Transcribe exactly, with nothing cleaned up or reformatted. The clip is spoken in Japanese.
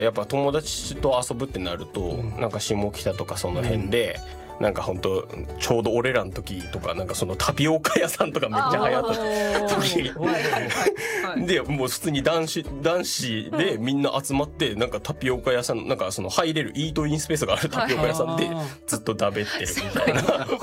やっぱ友達と遊ぶってなると、うん、なんか下北とかその辺で、うん、なんかほんとちょうど俺らの時とかなんかそのタピオカ屋さんとかめっちゃ流行った時でもう普通に男子男子でみんな集まってなんかタピオカ屋さんなんかその入れるイートインスペースがあるタピオカ屋さんでずっと食べてるみたいな